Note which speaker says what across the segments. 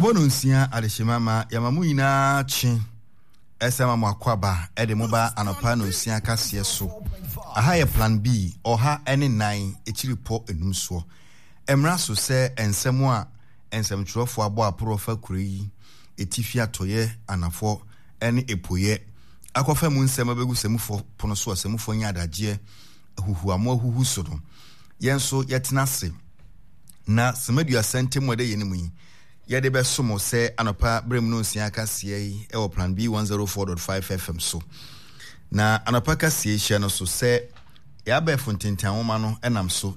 Speaker 1: Abonunsia adeshimama yamamu ina chi esema mwakwaba ede moba anopa nunsia kasie so aha ye plan B oha ene 9 echiripo enumso emra so se ensemu a ensemtwerofo abo aporofa kureyi etifia toye anafo ene epoye akofa mu nsema begu semufo pono so semufo nya adaje huhuamo huhu so no yenso yetenase na semedua sentemu de yenimu yi yede be somo se anopa brem no nsia kasie yi e wo plan B 104.5 FM so na anopa kasie hye no so se ya be fontentan wo ma no enam so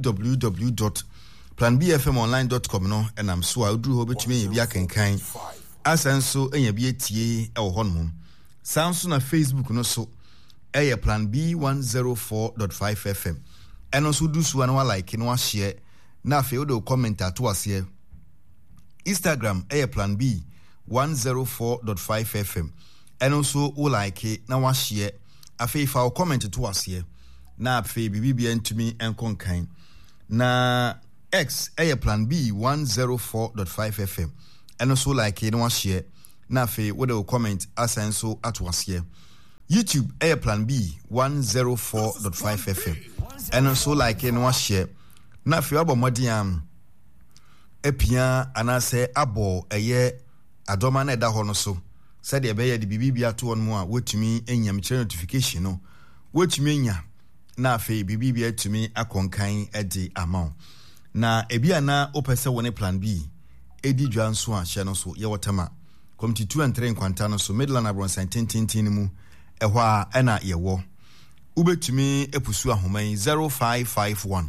Speaker 1: www.planbfmonline.com no enam so a uduru ho betumi ye bia kankan asanso enya bia tie e wo honom sanso na Facebook no so e plan B 104.5 FM eno so du so na like no share na fe wo comment ato ase Instagram plan B 104.5 FM and also o like na wa share afi fa o comment to ase na afi bibia ntumi enkonkan na X plan B 104.5 FM and also like na wa share na afi wo de comment asenso ato ase YouTube plan B 104.5 FM and also like na wa share na afi abomodiam epia anase abo eye adoma na eda ho no so said e be ye de bibibia to on mu a wotumi enyam chere notification no wotumi enya na afi bibibia tumi akonkan edi amount na ebia na opese woni plan B edi dwan so a hye no so ye wotama committee 2 and 3 kwanta no so Midland Abronsan tintin mu ehwo a ena ye wo ubetumi epusu ahoman 0551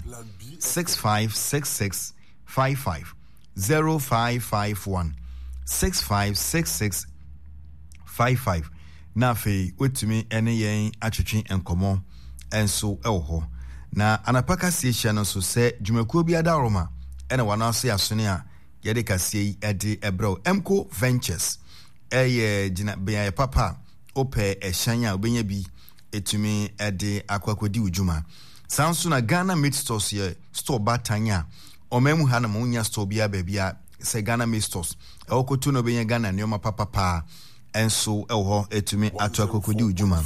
Speaker 1: 6566 55 0551 6566 55 na fe wetumi ene yen atwetwe enkomo enso ewo na anapaka session no so se dwumakuo bi adaroma ene wana ase asone a yede kasie ede ebro Emco Ventures jina be papa ope ehyan a obenya bi etumi ede akwakodi udwuma sanso na Ghana Meat Stores ye store batanya omemu hana munya store bia bebia se Ghana Meat Stores okoto no benya Ghana neoma papa enso ewo etumi ato akokodi udwuma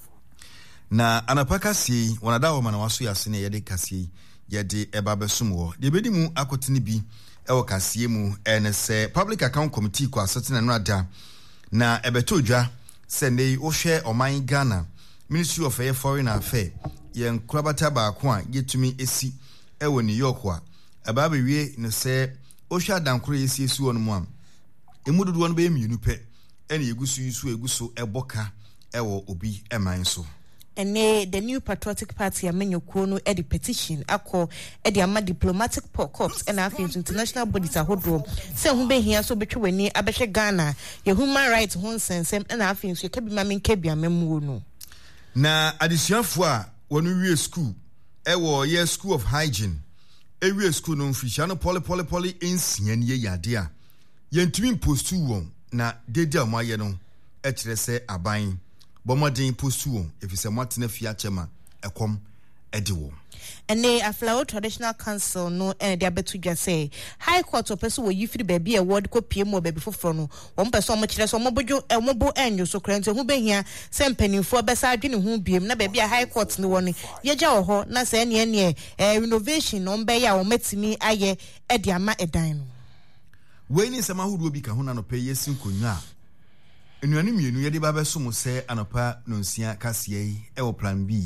Speaker 1: na anapaka si wanadawo mana waso yasene yede kasie yede eba besumwo de bedi mu akotini bi ewo kasie mu ense Public Account Committee kwa setena no ada na ebetodwa se nei ohwe oman Ghana Ministry of Foreign Affairs yen krabata ba ko a yetumi esi ewo New York wa ababe wie no se ohwa dankoro esi esi won mu am emududu won be mienu pe ene eguso eboka ewo obi eman so
Speaker 2: ene the New Patriotic Party amenyokuo no edi petition akọ edi ama diplomatic corps and after international bodies ahodro se hu be hia so betwe wani abehwe Ghana ye human rights ho nsensem na after so kebi ma menkebi amemu no
Speaker 1: na adisuafo a wonu wie school ewo ye School of Hygiene ewie school no mfisha no poly ensia ne yade a yentumi postu won na dedi amaye no e kire se aban bomodin postu won efise mwatena fia chema ekom ediwo
Speaker 2: ene Aflao Traditional Council no de abetudwa say High Court opeso wo yifiri baby award ko pie mo baby foforo no wo mpeso mo kire so mo bojo mobo enyo so krante hu behia se mpanimfo besa adwene hu biem na baby High Court no woni yeja wo ho na se ene renovation no mbe ya wo matimi aye de ama edan no
Speaker 1: we ni sama hudu obi ka ho na no pe yesin konwa enuanu mienu yede ba beso mo se anopa nonsia kasie ewo plan B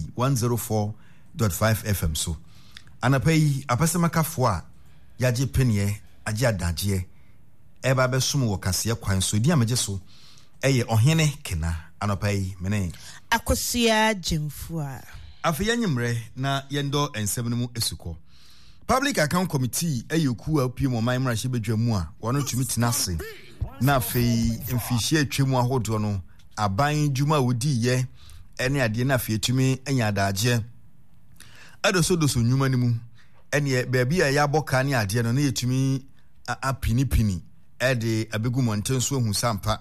Speaker 1: 104.5 FM so anapai apasemakafo a yaje penie age adaje eba besom wo kase kwan so di amage so eye ohene kena anapai mene
Speaker 2: akosia jemfu a
Speaker 1: afia nyimre na yendo ensem no mu esuko Public Account Committee eyoku a pie mo man mrahye bedwamu a wono tumi tinase na afei mfihie atwemu ahodo no aban dwuma wodi ye ene ade na afei tumi anya adaje adoso nyuma ni mu ene baabi a ya boka ne ade no na yetumi apini ede abegu montenso hu sampa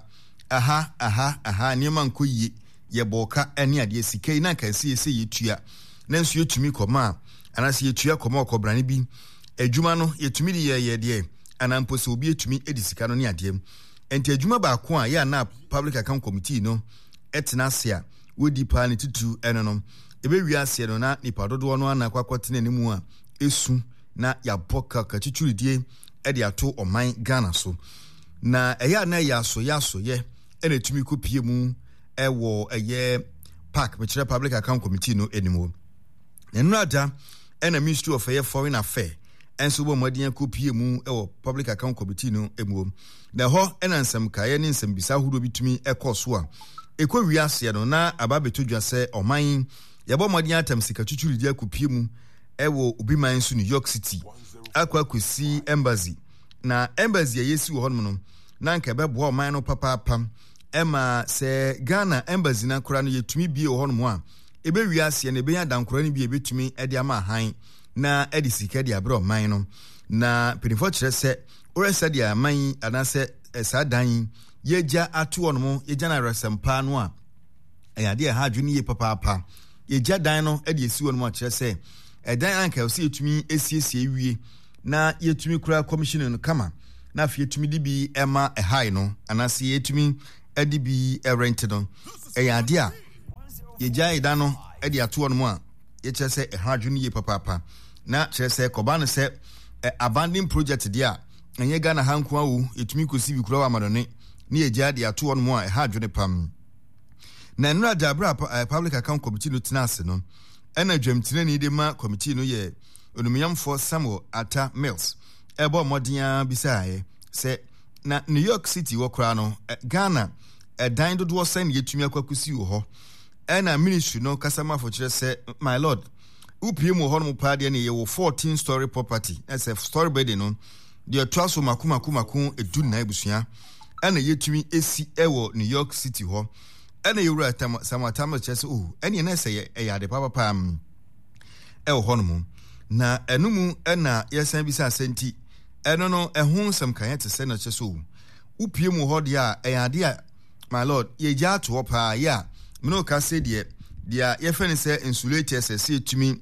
Speaker 1: aha niema nkoyie ye boka ene ade sikai na kansi ese yetua na nso yetumi koma anase yetua koma okobrane bi adwuma no yetumi de ye de anampo se obi etumi edisika no ne adiem enti adwuma ba ko a ya na public account committee no etena ase a wodi pa ne tutu eno no ebe wi ase no na nipa dodo no ana kwakotene ne mu a esu na ya boka ka chichuridie ede ato oman Ghana so na eya na yaso ye ene tumi kopie mu ewo eye park me public account committee no enimo enrada ena Ministry of Foreign Affairs enso bo modien kopie mu ewo public account committee no emu na ho ena nsem kaye ne nsem bisa hudo bitumi ekoso a ekwa ase no na ababetodwa se oman yabo modien atam sika chuchuridi akopie mu ewo obi man so New York City akwa kwesi embassy na embassy yesi wo hono no na nka bebo oman no papa ema se Ghana embassy na kora no yetumi bie wo hono a ebe ase na ebe ya dankora no bie betumi ede ama han na edi sika de abro man no na penifo kire se oresa de aman anase sadan yeja atu onmo yeja na resempa no a eyade ha adwene ye papa yeja dan no edi esi onmo a kire se edan anka o se yetumi esiesie ewie na yetumi kura commission no kama na afie yetumi di bi ema ehai no anase yetumi edi bi rent no eyade a yeja edan no edi atu onmo a ye kire se ha adwene ye papa na kire se koba no se abandon project dia enye Ghana hanko awu yetumi kosi bi kura wa madone ni yeja de atu onmo a ha adwene pam na nra dabra public account committee no tinase no ena dwamtine ni de ma committee no ye onumyamfo Samuel Atta Mills ebo modia bisae se na New York City wo kra no Ghana dan dodo sen yetumi akwakusi wo ho ena ministry no kasama fo kire se my lord upiem wo ho no pa de na ye wo 14-story property as a story building no de twaso makumaku edu na ebusua ena yetumi esi ewo New York City ho ena yewura Samuel chese eni na se ya de papa ewo ho no na enumu ena yesan bisa senti eno no ehun sam kan yete se na chese upiem ho de a eyade a my lord ye ja to pa ya meno ka se de dia ye fene se insulators se tumi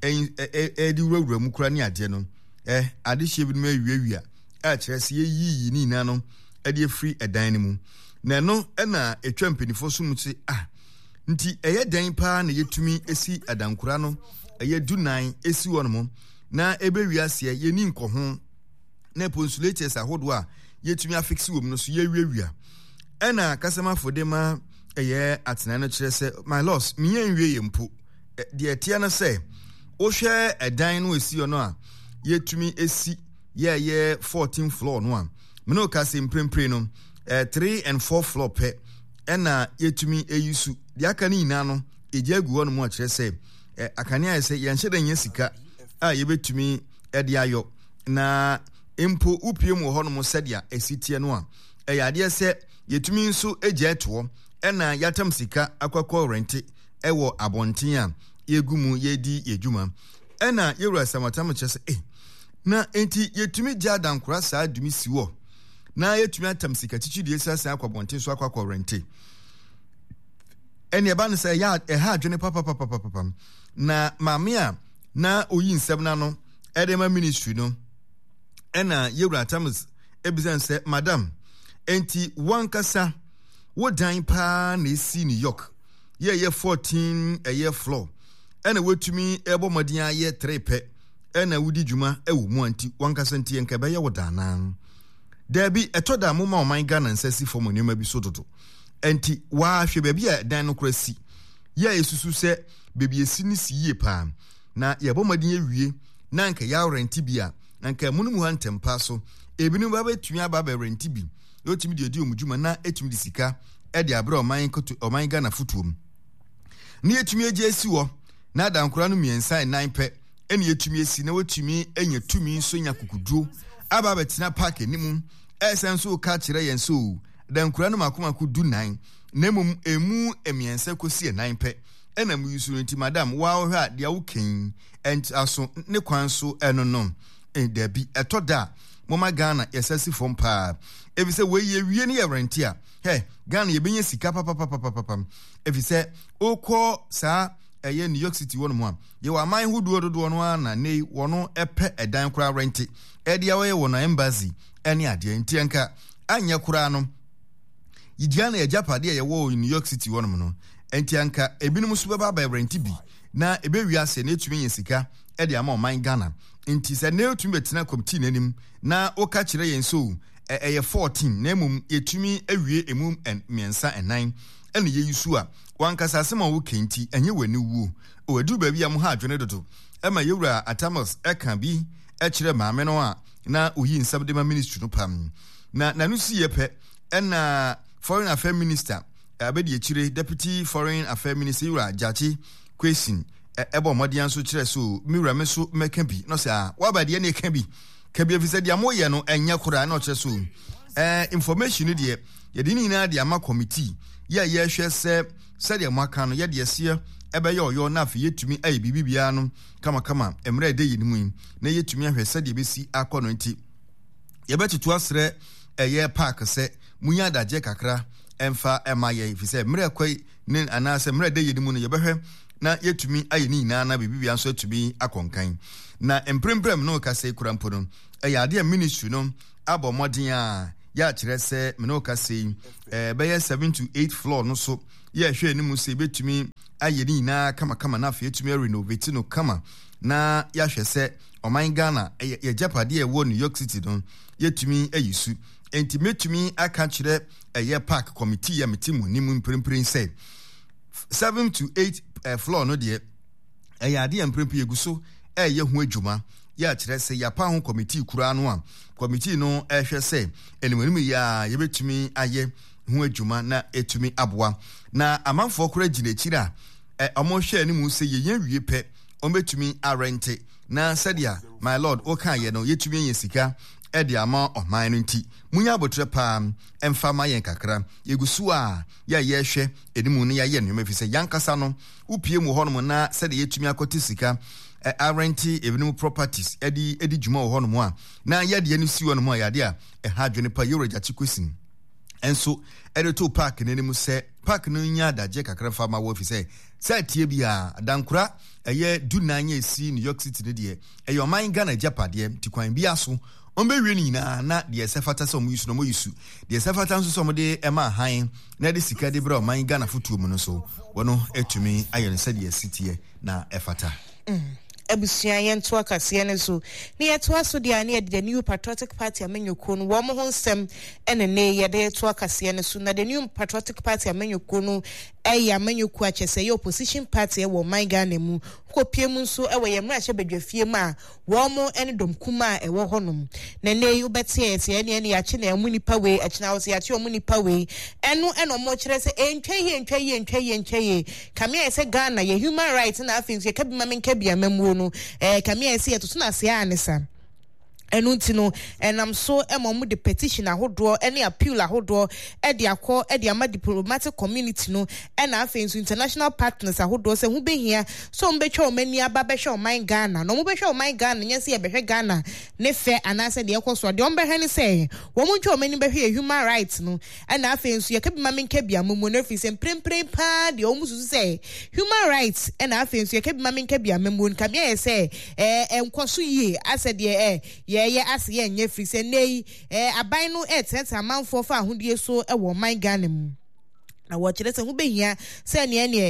Speaker 1: di wurawura mu kura ni ade no ade hye bi no awiawia a kire se ye yi ni na no ade free edan ni mu na no na etwa mpenifo so mu se nti eye dan pa na yetumi esi adankura no eye dunan esi wono mo na ebe wiase ye ni nkoho na consulators ahodo a yetumi afix wo mu no so ye wiawia na kasama fodema eye atena no kire se my loss me yenwie yempo de etia na se o hwe edan no esi ono a yetumi esi ye 14 floor no a me no ka se mprempre no 3 and 4 floor pe ena yetumi eyusu de aka ni ina no eje agu wono mu a kire se akane aye se yenhye da nya sika a yebetumi ede ayo na empo upiem wo hono mu sedia esitie no a eyade se yetumi nso eje eto ena yatam sika akwakọ rente ewo abonten a yegumu yedi yedwuma ena yewura samatam chese na enti yetumi gya dankora saa dumi siwo na yetumi atam sika chichidi esasa akwabonten so akwakọ rente eni eba no se ya ha adwene papa na mamia na oyi nsem na no edema ministry no ena yewura tamus ebizan se madam enti wankasa wo dan pa na esi New York ye 14 a year floor ena wetumi ebo modin aye 3 pe ena wudi dwuma ewo mu anti wankasa nti enka be ye wodanan dabi etoda mo ma oman Ghana nsasi fo monima bi so dodo enti wa hwe ba bia dan no krasi ye esusu se bebi esi ni siye pa na ye bo modin awie na nka ya rent bia nka munum ha ntempa so ebinu ba betumi aba ba rent bi otimi de odi omudwuma na etimi de sika ede abra oman Ghana futuom na etimi eje esi wo na dankora no miensa 9 pe ene etimi esi na wotumi enya tumi so nya kukuduo aba betina park enimu esenso ka kire yen so dankora no makomaku du 9 na emu emiensa kosi 9 pe ena mu yusu nti madam wa wo hwa de awuken aso ne kwan so eno no dabi etoda moma Ghana yesasi fom pa efise we ye wie ne ye renti a Ghana ye benye sika papa efise okọ sa ɛyɛ New York City wɔ no mu a yɛwɔ aman hodoɔ dodoɔ no ana ne wɔno ɛpɛ ɛdan koraa rente ɛde awɔyɛ wɔ na embassy ɛne adeɛ nti enka anyɛ koraa no yidia na yɛjapade a yɛwɔ New York City wɔ no mu no nti enka ebinom so bɛba ba rente bi na ebewi ase na etumi yɛ sika ɛde ama ɔman Ghana nti sɛ na etumi betena committee nanim na oka kyerɛ yɛn so ɛyɛ 14 na emum etumi awie emum mmiɛnsa ɛnan ɛne yɛyisu a wankasa asɛm a wokenti ɛnyɛ wani wuo ɔwadu baabi a mo ha adwene dodo ɛma yɛwura Atamos ɛka bi ɛkyerɛ maame no a na oyi nsɛm de ma ministry no pam na nanu si yɛpɛ ɛna foreign affairs minister abedi akyire deputy foreign affairs minister yɛwura Jachi Kwesin ɛbɔ mmɔden nso kyerɛ so miwura me so mɛka bi no sɛ wabadeɛ ne ka bi afisɛ deɛ moyɛ no ɛnyɛ koraa na ɔkyerɛ so information no deɛ yɛde ne nyinaa de ama committee yɛhwɛ sɛdeɛ mo aka no yɛde ɛseɛ ɛbɛyɛ ɔyɔ na afei yɛtumi ayɛ biribibiara no kamakama mmerɛ ɛdɛ yɛ no mu yi na yɛtumi ahwɛ sɛdeɛ bɛsi akɔ no nti yɛbɛtoto asrɛ ɛyɛ park sɛ munya adagye kakra ɛmfa ɛma yɛ fisɛ mmerɛ kɔi ne anaasɛ mmerɛ ɛdɛ yɛ no mu no yɛbɛhwɛ na yɛtumi ayɛ ne nyinaa na biribibiara nso atumi akɔnkan na mpremprem no kasa kura mpo no ɛyɛ adeɛ ministry no abɔ mmɔden a yɛakyerɛ sɛ mene kasa bɛyɛ 7 to 8 floor no so yɛhwɛ anim sɛ yɛbɛtumi ayɛ ne nyinaa kamakama na afei yɛtumi renovate no kama na yɛahwɛ sɛ ɔman Ghana yɛgyapadeɛ ɛwɔ New York City no yɛtumi ayi su enti mɛtumi aka kyerɛ ɛyɛ park committee a mete mu nim mprempren sɛ 7 to 8 floor no deɛ ɛyɛ adeɛ mprempren yɛgu so ɛyɛ ho adwuma yɛakyerɛ sɛ yɛapa ho committee kuraa no a committee no ɛhwɛ sɛ animanim yi a yɛbɛtumi ayɛ ho adwuma na ɛtumi aboa na amanfoɔ koraa gyina akyiri a ɔmo hwɛ anim sɛ yɛyɛ wie pɛ ɔmbɛtumi arente na sɛdeɛ my lord oka yɛ no yɛtumi yɛ sika ɛde ama ɔman no nti munya abotrɛ paa ɛmfa ma yɛn kakra yɛgu so a yɛhwɛ anim no yɛayɛ nneɛma fi sɛ yankasa no wopie mu hɔ nom na sɛdeɛ yɛtumi akɔte sika arenti ebinom properties edi dwuma wɔ hɔ nom a na yɛde no si wɔ nom a yɛade a ɛha adwene pa yɛwura Jachi Kwesin enso ɛde to park n'anim sɛ park no nya adagye kakra fa ma wɔ fi sɛ tie bi a dankora ɛyɛ dunanya esi New York City ne deɛ ɛyɛ ɔman Ghana gyapadeɛ ti kwan bi aso ɔmbɛwie no nyinaa na deɛ sɛ fata sɛ ɔmo yisu no ɔmo yisu deɛ sɛ fata nso sɛ ɔmo de ɛma han na de sika de brɛ ɔman Ghana fotuo mu no so wɔno etumi ayɛ no sɛ deɛ sitiɛ na ɛfata
Speaker 2: abusua yɛnto akaseɛ no so ne yɛto aso deɛ ne yɛde the New Patriotic Party amenyoko no wɔn ho nsɛm ɛne ne yɛde to akaseɛ no so na the New Patriotic Party amenyoko no ɛyɛ amenyoko akyɛ sɛ yɛ opposition party ɛwɔ ɔman Ghana mu kopie mu nso ɛwɔ yɛ mmerɛ ahyɛ badwafie mu a wɔn ɛne dɔm kuma a ɛwɔ hɔnom na ne yi wobɛte ɛsɛ ɛne yɛakye na ɛmu nipa wei akyina wɔ sɛ yɛakye ɔmu nipa wei ɛno ɛna ɔmo kyerɛ sɛ ɛntwa yie kamea sɛ Ghana yɛ human rights na afei nso yɛka bi ma menka bi amamuo no kamea sɛ yɛtoto na ase anesa ɛno nti no ɛnam so ɛma mu de petition ahodoɔ ɛne appeal ahodoɔ ɛde akɔ ɛde ama diplomatic community no ɛna afei nso international partners ahodoɔ sɛ ho behia so mbɛtwa ɔmani aba bɛhwɛ ɔman Ghana no mo bɛhwɛ ɔman Ghana nyɛ sɛ yɛbɛhwɛ Ghana ne fɛ anaasɛ deɛ ɛkɔ so deɛ ɔmbɛhwɛ ne sɛ wɔn mo ntwa ɔmani bɛhwɛ human rights no ɛna afei nso yɛka bi ma menka bi amamu no afei sɛ mprempren paa deɛ ɔmo susu sɛ human rights ɛna afei nso yɛka bi ma menka bi amamu no kamea yɛ sɛ ɛnkɔ so yie asɛ deɛ yɛyɛ ase yɛ nyɛ firi sɛ nei aban no ɛtɛtɛ amanfoɔ fa ahodie so ɛwɔ ɔman Ghana mu na wɔkyerɛ sɛ ho behia sɛ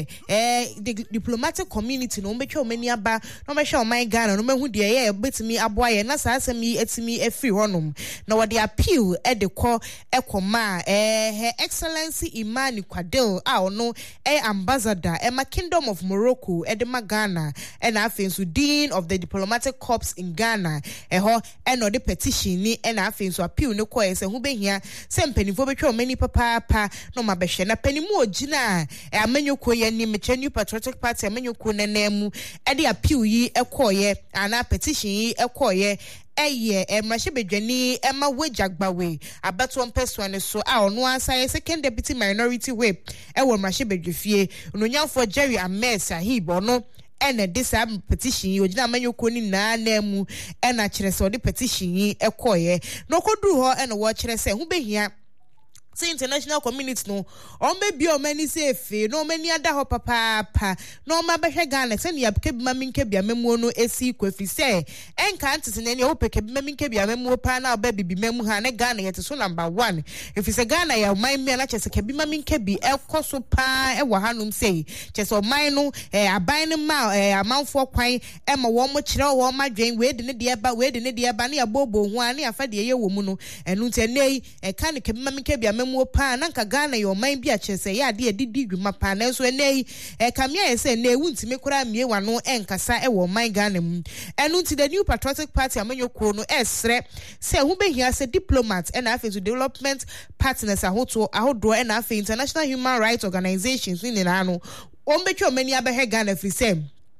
Speaker 2: the diplomatic community no mbɛtwa ɔmani aba na ɔbɛhwɛ ɔman Ghana no mahu deɛ yɛ betumi aboa yɛ na saa asɛm yi etimi afiri hɔnom na wɔde appeal ɛde kɔ ɛkɔma Her Excellency Imani Kwadil a ɔno ambassador ɛma Kingdom of Morocco ɛde ma Ghana ɛna afei nso Dean of the Diplomatic Corps in Ghana ɛhɔ ɛna ɔde petition ni ɛna afei nso appeal ne kɔɛ sɛ ho behia sɛ mpanimfoɔ bɛtwa ɔmani papaapa na ɔmabɛhwɛ na panimu ogina amenyoko ye ni meche New Patriotic Party amenyoko nenemu e de appeal yi ekoye ana petition yi ekoye eye emrahye bedwani ema wejagbawe abeto mpeso ne so a ono ansa second deputy minority whip e wo emrahye bedwafie ononyamfo Jerry Ames Sahib ono ene this petition yi ogina amenyoko ni na mu ena kire se odi petition yi ekoye no koduru ho ene wo kire se ho behia say international community no on be bi o mani safe no mani ada ho papa no ma behwe Ghana say ne yabke bi mami nke bia memu no esi kwafi say enka antese ne ne opeke bi mami nke bia memu pa na ba bibi memu ha ne Ghana yete so number 1 if you say Ghana ya man me na chese ke bi mami nke bi ekoso pa e wa hanum say chese o man no aban ne ma amanfo kwan e ma wo mo kire wo ma dwen we de ne de ba ne ya bobo ho an ne afa de ye wo mu no enu nte nei ka ne ke bi mami nke bia memu pa na nka Ghana yo man bi a chese ya de didi dwuma pa na so nei kamia ye say ne wuntime kura mie wano enkasa e wo man Ghana mu enu nti the New Patriotic Party amanyoko no esre say hu behia say diplomat and afi to development partners ahodo and afi international human rights organizations ni na no ombetwa mani abehe Ghana free say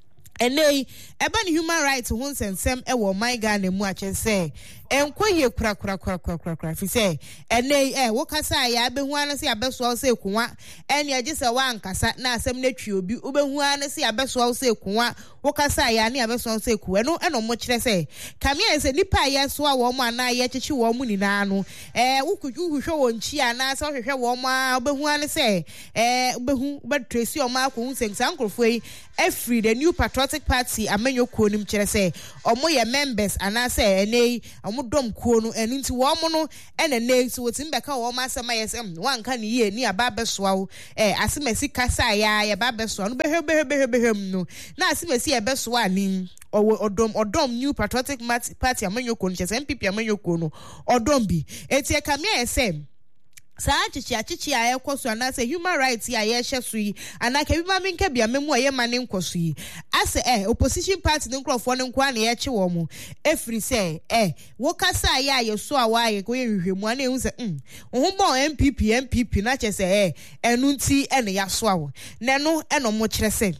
Speaker 2: enei eba ni human rights ho nsensem e wo man Ghana mu a chese enkoye kura fi say enei wo kasa ya behu an se abeso se kunwa ene agise wa nkasa na asem na twi obi obehu an se abeso se kunwa wo kasa ya ne abeso se ku eno mo kire say kamia se nipa ya so a wo mo ana ya chichi wo mu nina no wukuju hwehwe wo nchi ana se hwehwe wo mo obehu an se obehu tracy o ma ko hu sensa nkrofo yi every the New Patriotic Party amanyoko nim kire say omo ye members ana se enei dom kuo no enu nti wo mo no enene so wotim beka wo ma asema yesem wanka ne ye ni aba besoa wo asemasi kasa ya ba besoa no behwe no na asemasi e besoa ani odom New Patriotic Party amanyoko no chese MPP amanyoko no odom bi eti kamia yesem sa achichi a ekoso anase human rights ya ye hyeso anaka bi mami nka bia memu aye mane nkoso yi ase opposition party ne nkrofo ne nkwa na ye che wo mu efri say wo kasa ya ye so a wa ye ko ye hwehwemu ana ehu se wo bo MPP na che say enu nti ene ya so awo ne no eno mo kire say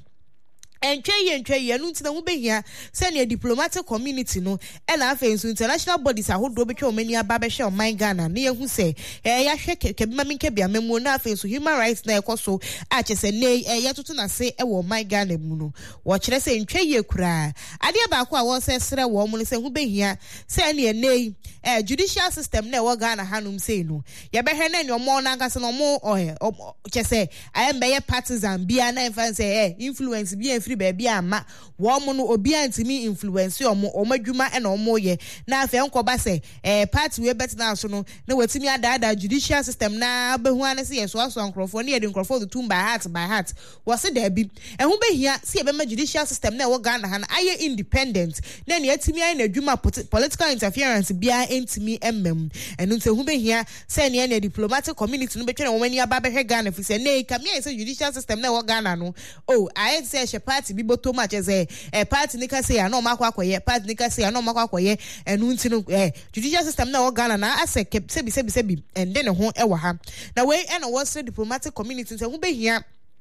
Speaker 2: entwe anu ntina wo behia se ne diplomatic community no na afenso international bodies ahodo betwe omani aba behwe oman Ghana ne yehu se ya hwe ke mami nke bia memu na afenso human rights na ekoso a chese ne ya tutu na se wo oman Ghana mu no wo kire se entwe kura ade ba ko a wo se sere wo mu no se hu behia se ne judicial system na wo Ghana hanum se no ya behwe na ne omo na nkase no omo chese ayembe ye partisan bia na enfa se influence bia baby ama wo mo no obi antimi influence omo adwuma e na omo ye na afa enkoba se party we bet na so no na watimi ada judicial system na behu an se yeso aso nkrofo na ye de nkrofo to tum by heart wo se da bi ehu behia se ye be ma judicial system na wo Ghana ha na aye independent na ne atimi aye na adwuma political interference bia entimi emmem enu nte hu behia se ne na diplomatic community no betwe na wo mani aba behwe Ghana fi se ne kamia se judicial system na wo Ghana no aye se she party bibo to much as party nika say no makwa akoye party nika say no makwa akoye enu nti no judicial system na wo Ghana na ase sebi and then ho e wa ha na we e na wo say diplomatic community say hu behia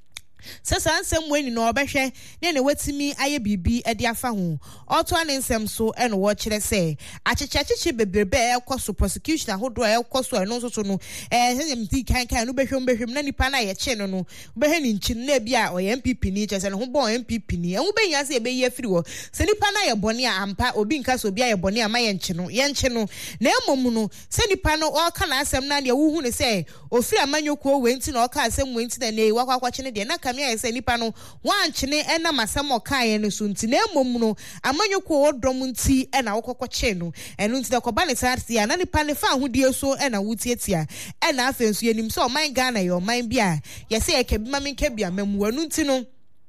Speaker 2: sasa ansem we ni no obehwe ne watimi aye bibi e de afa ho oto ansem so e no wo kire se achichi bebrebe ekoso prosecution ahodo ekoso eno so no se mti kan no behwe na nipa na ye che no behwe ni nchi na bia o MPP ni chese no ho bon MPP ni hu behia se be ye firi wo se nipa na ye bone a ampa obi nka so bia ye bone a ma ye nchi no na emom no se nipa no o ka na asem na de wo hu ne se ofiri amanyoko we nti na o ka asem we nti na ne wakwakwache ne de na kamia se nipa no wanchene ena masam okaye no so nti na emom no amanyoko odom nti ena wokokwache no enu nti da koba ne sarti ya na nipa ne fa hodie so ena wutietia ena afenso yenim so oman Ghana yo oman bia ye se ye kebi mami kebi amemu enu nti no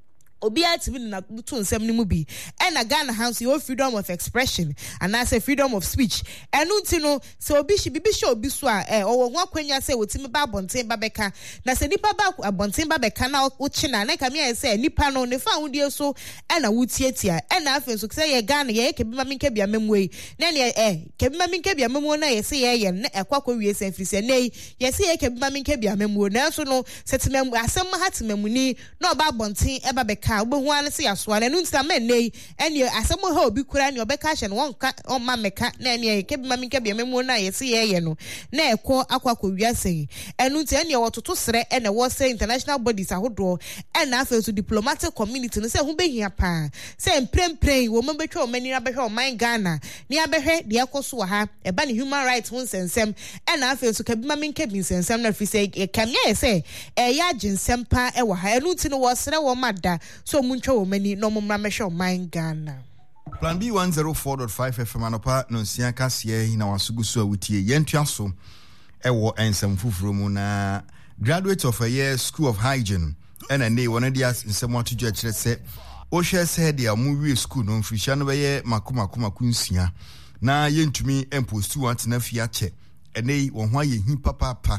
Speaker 2: obi atimi na to nsem ni mu bi na Ghana House your freedom of expression and as a freedom of speech enu nti no se obi shi bibi shi obi so a owo ho akwanya se wotimi ba bonten ba beka na se nipa ba bonten ba beka na uchi na kamia se nipa no ne fa hodie so na wutietia na afen so se ye Ghana ye kebi ma minke bia memwe na ne kebi ma minke bia memwe na ye se ye na ekwakwa wie se firi se nei ye se ye kebi ma minke bia memwe na so no se timem asem hatimemuni na oba bonten ba beka ka obehu an se yaso an enu ntia ma nei ene asemo ha obi kura ne obeka hye no wonka oma meka na ene kebi ma minka bi memu na yesi ye no na ekọ akwakọ wiase enu ntia ene wototo sere ene wo say international bodies ahodo ene afa to diplomatic community no se hu behia pa se emprempren wo mabetwa o manira behwe o man Ghana ni abehwe de ekoso ha eba ne human rights hun sensem ene afa to kebi ma minka bi sensem na fi se kamya se ya jinsem pa e wo ha enu nti no wo sere wo mada so muntwa wo mani no mumra mehwe o man Ghana.
Speaker 1: Plan B 104.5 FM anopa no nsia kase na wasugusu awutie yentuaso ewo ensem fufuro mu na graduate of a year school of hygiene and a one of the nsem atudwa kire se o hwe se de amuwie school no mfrisha no be makoma kunsia na yentumi empostu antena fia che ene wo ho aye hi papa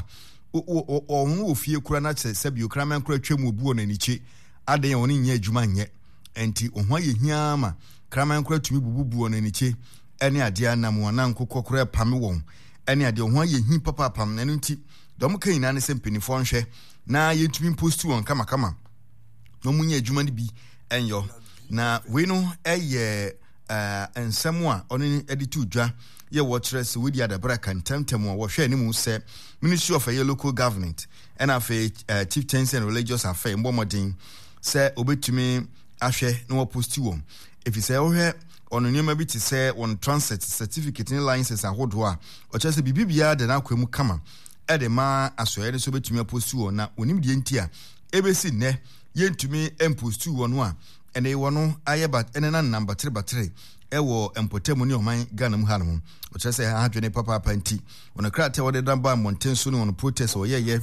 Speaker 1: o ho ofie kura na che se bi okra men kura twemu obuo na niche adan ye woni nya adwuma nye enti o ho aye hi ama kraman kura tumi bububuo na niche ene ade anam wona nkokọ kura pame won ene ade ho aye hi papa pam na nti dom kan ina ne se mpenifo nhwe na yentumi postu won kama no munya adwuma ne bi enyo na we no eye ensem a ono editu dwa ye wo kire se we dia da braka ntamtam wo hwe ne mu se Ministry of Local Government and afa Chieftaincy and Religious Affairs mbomodin se obetumi ahwe no postu won if you say oh on nyema bi ti say on transit certificate ni license ahodo a o chese bibibia de na kwemu kama e de ma asoye ne so betumi apostu na onim de ntia ebesi ne yentumi empostu won a ene wono ayebat ene na number 3 battery e wo empotemu ni oman Ghana mu hanom o chese ha adwene papa nti on krate wo de damba monten so no on protest o ye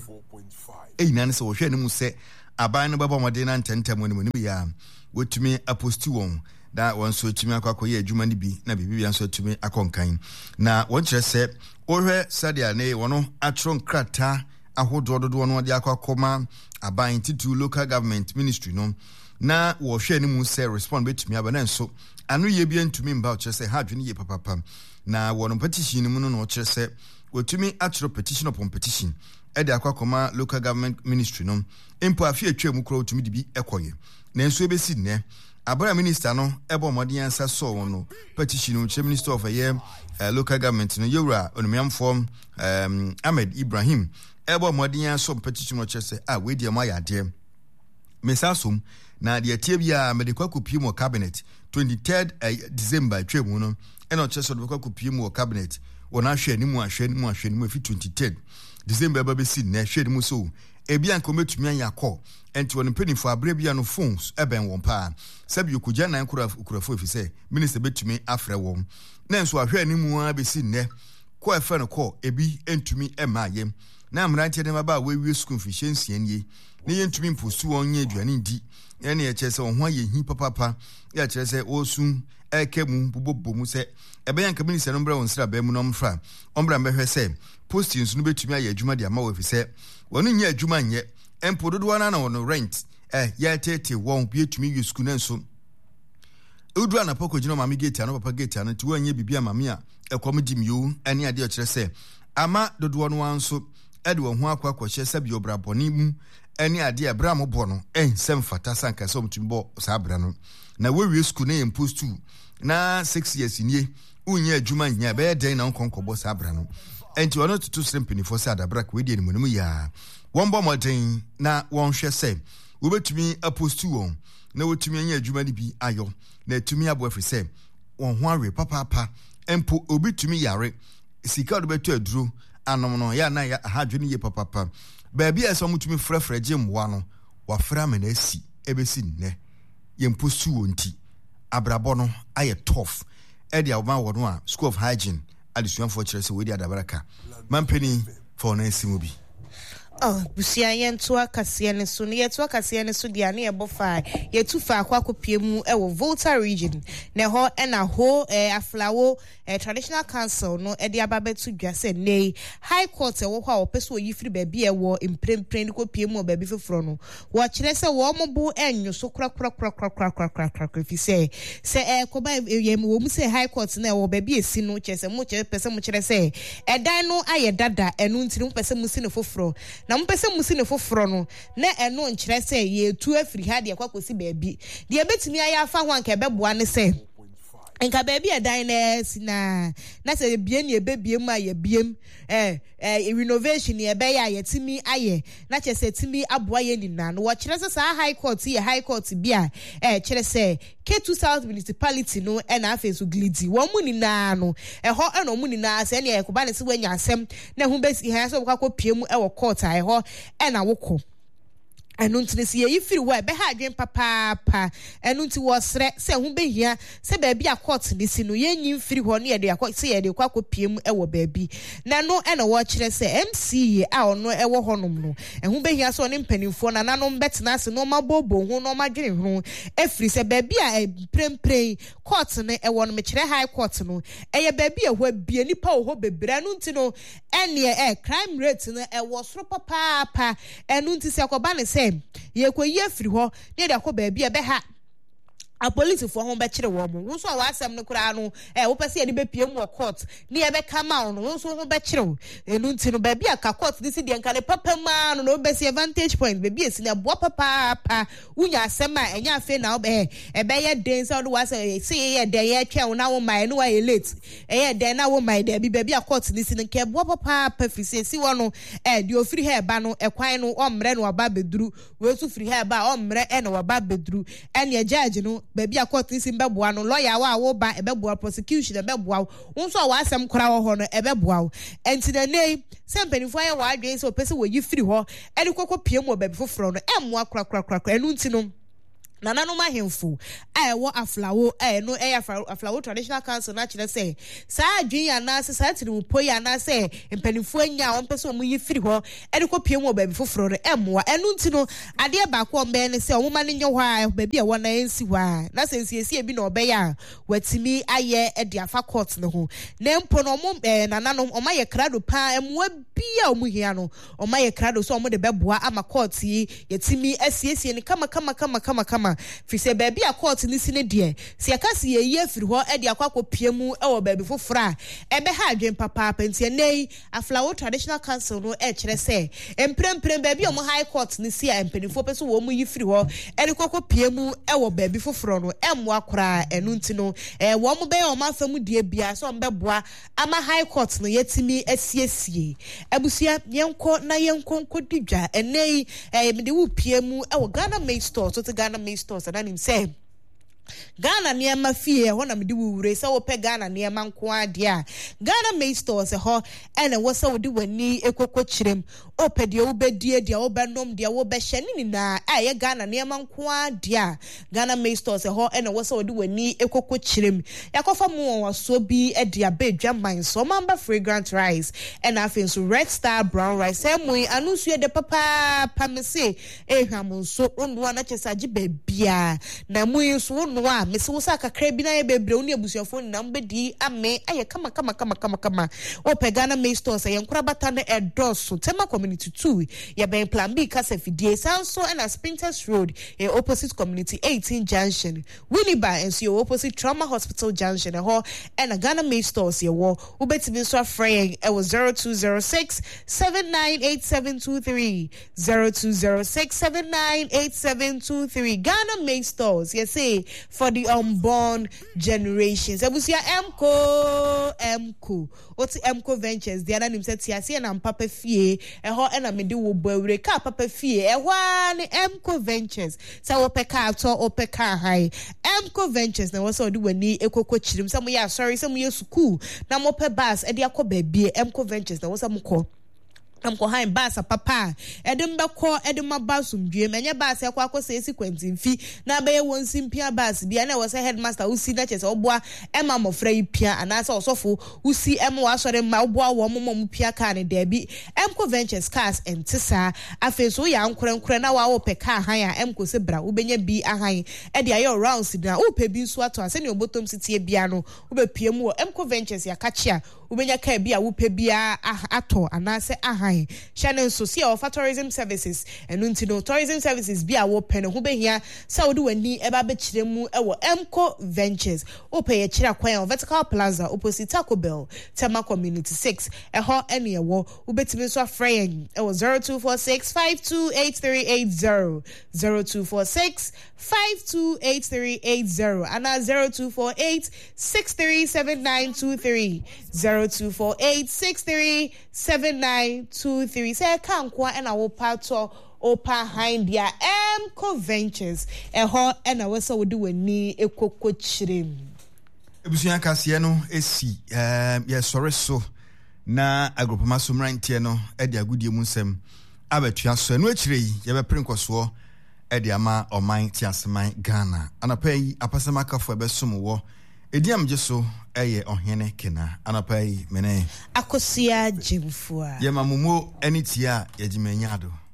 Speaker 1: nan se wo hwe ne mu se aban no baba modern na ntentemu ne mu ya wotumi apostu won da won so tumi akwa ye adwuma ne bi na bibia nso tumi akonkan na won kire se ohwe sadia ne wono atron krata ahodo dodo no de akwa aban titu local government ministry no na wo hwe ne mu se respond betumi aba na nso anu ye bi ntumi mba o kire se ha dwene ye papa na wono petition mu no kire se wotumi atro petition upon petition e de akwa local government ministry no impo afie atwa mu kro wotumi de bi ekoye na nso ebesi ne Abara minister no ebo modern answer so no petition no Minister of a year local government no yewra onumiam form Ahmed Ibrahim ebo modern so petition no chese we dia ma yade mesasum na de tie bia medikwa kopie mo cabinet 23rd December twemu no e no chese do kopie mo cabinet wona hwe ni mu fi 23rd December babesi na hwe ni mu so ebi an kometumi anyakọ enti won penifo abre bia no phones eben won pa sabi okugya nan kurafo fi se minister betumi afre won na nso ahwe ni mu abesi ne ko efe no ko ebi entumi emaye na amrante dem aba we school efficiency anie ne yentumi mposu won nye aduane ndi ene ye chese won ho aye hi papa ya chese osun ekemu bubobomu se ebe yanka minister no mbra won sra ba mu no mfra ombra mbehwe se postings no betumi aye adwuma de ama we fi se wonu nya adwuma nye empododo na won rent ya tete won bietumi use school nanso udura na poko gino mami gate na papa gate na ti wanye bibia mami a ekom dimyo ane ade o kire se ama dodo no anso ede won ho akwa hye sabi obraboni mu ane ade abra mo bo no ensem fata sanka so mtumi bo sa abra no na we school na impost tu na 6 years nie unya adwuma nya be den na nkonkobo sa abra no enti wono tutu srempini for sa adabrak we die ni munum ya won bo modern na won hwe se we betumi apostu won na wotumi anya adwuma ni bi ayo na tumi abo afri se won ho awe papa empo obitumi yare sika do beto aduro anom no ya na ya hadwene ye papa ba bia so mutumi frefre gimwa no wafra me na asi ebesi nne ye mpostu wonti abrabo no aye tough e dia wo no a school of hygiene adisuanfo kire se we dia dabaraka mampeni for na asimu bi
Speaker 2: busia yentu akase ne so ne yetu akase ne so dia ne ebofa yetu fa akwa mu e wo Volta region ne ho e na ho aflawo traditional council no e dia babetu dwase nei high court e wo ho a opeso yifiri ba bi e wo imprempren kopie mu ba bi foforo no wo kire se wo mobo enyo so kra fi se ko ba ye wo mu se high court na e wo ba bi esi no kire se mu kire pese mu kire se e dan no aye dada enu ntiri mu pese mu si ne foforo na mpese musi ne foforo no na eno nkyerɛ sɛ ye tu afiri ha de kwakosi baabi de betumi aya afa ho anka beboa ne sɛ nka baabi edan na sina na se bie ne ebebiem aye biem renovation ye be ya yetimi aye na che se timi aboa ye nina no wo kire se sa high court ye high court bia kire se K2 South municipality no na afeso glidi wo mu nina no ho na mu nina se ne yakoba ne se wanya asem na hu besi ha so kwakọ piem wo court a ho na wokọ enu ntine si ye firi wa be ha adwen papa enu nti wo sre se hu be hia se ba bia court ni si no ye nyim firi ho ne ye de akọ se ye de kwakọ piem wo ba bi na no na wo kire se MC a ono wo honom no hu be hia so ne mpanimfo na nanom betena se no mabobo hu no madwene hu efiri se ba bia premprem court ne wo no me kire high court no eye ba bia ho bia nipa ho bebre enu nti no ene crime rate no wo soro papa enu nti se akoba ne se ye koyi afiri ho ne de akọ baabi ebe ha a police for home be kire wo mo so wa asem ne kura no wo pese ye de be piem wo court ne ye be kama no so ho be kire enu nti no baabi aka court ni si de nka ne papa ma no be se advantage point baabi esi na bo papa unya asem a enya afi na be ye den so do wa say ye den ye twa na wo mai no wa ye late ye den na wo mai de baabi a court ni si nke bo papa fi si wo no de ofiri ha ba no ekwan no omre no aba beduru we so firi ha ba omre e no aba beduru ene judge no baby a court isi mbeboa no lawyer wa wo ba ebeboa prosecution ebeboa wo so wa asem kora wo ho no ebeboa enti na nei sempenifo aye wa adwen so pese wo yi firi ho ene kokko piem wo baby foforo no emmoa kra enu nti no nana no mahemfu wo aflawo no aflawo traditional council na kire say sa adwen ya na se sa tiri mpoyi ana se mpanimfo anya won pese omu yi firi ho ene ko piem wo baabi foforo no emmoa enu nti no ade ba ko ombe ne se omuma ne nye ho a baabi e wona ensi ho a na se nsiesie bi na obe ya watimi aye e de afa court ne ho na mpo no omu nana no omaye krado pa emmoa bia omu hia no omaye krado so omu de beboa ama court yi yetimi asiesie ne kama fi se baabi a court ni sine de se akase ye afiri ho e de akwakọ piemu e wo baabi fofora ebe ha adwen papa pentie nei aflawo traditional council no e kire se empremprem baabi o mo high court ni si a empenifo pese wo mu yi firi ho e de kwakọ piemu e wo baabi foforo no emmo akora enu nti no wo mo be o ma famu die bia so mbeboa ama high court no yetimi asiesie abusia yenko nkodidwa enei me de wo piemu e wo Ghana Main Store so te Ghana Main Stores and him say Ghana niema fie ho na mede wuure se wo pe Ghana niema nko ade a Ghana Main Stores ho ene wo se wo de wani ekoko kirem o pe de wo bedie de wo benom de wo be hye ni na aye Ghana niema nko ade a Ghana Main Stores ho ene wo se wo de wani ekoko kirem yakofa mu won so bi e de abedwa man so mamba fragrant rice and afin so Red Star brown rice emu anu so de papa pamese ehwam so onwa na chesaje babia na mu so noa mesi wo sa kakra bi na ye bebre oni abusuafo na mbedi ame aye kama o pe Ghana Main Stores ye nkura bata na edoso tema community 2 ye ben plan B kasa fidie sanso na Spinters Road e opposite community 18 junction Winneba and so opposite Trauma Hospital junction ho na Ghana Main Stores ye wo ubetimi so afrey e was 0206 798723 0206 798723 Ghana Main Stores ye say for the unborn generations. Ebusia Mco. Oti Mco Ventures. The ananim said tiasi na papa fie. Eho ena medi wo bawre ka papa fie. Ewa ni Mco Ventures. Sa wo peka ato o peka hai. Mco Ventures na wasa odi wani ekoko chirim. Sa mo ya sorry sa mo ye school. Na mo pe bus edi akọ baby Mco Ventures na wasa mo ko. Amko hain basa papa edem beko edem abasum due menye basa ekwa akosa sequence mfi na be won simpia bas bia na was headmaster usi na chese oboa ema mofra ipia anasa osofo usi ema wasore ma oboa wo momom pia ka ne dabi Mco Ventures cars entisa afeso ya nkrenkre na wa wo peka han a Mco se bra ubenya bi ahan e de ayo rounds na upe bi nso ato ase ne obotom sitie bia no ubepiem wo Mco Ventures ya kachia ubenya ka bi a upe bia ato anase ahan kwan channel so see of tourism services and no tourism services be a wo pen ho be hia sa wo wani eba be kire mu ewo Emco Ventures ope ye kira kwan Vertical Plaza opposite Taco Bell Tema Community 6 eho ene ewo ubetimi so afren ewo 0246528380 0246528380 and 0248637923 0248637923 say kankwa ena wo pato opa hind dia Emco Ventures eho ena we so wodi wani ekoko chirem
Speaker 1: ebusuan kase no esi ye sore so na agropama so mrantie no e de agudie mu nsem abetua so eno akire yi ye be prenkoso e de ama oman tiaseman Ghana anapai apasama kafo ebe somo ediam jeso eye ohene kena anapai mene
Speaker 2: akosia jemfua
Speaker 1: ye mamumo enitia ye jimanyado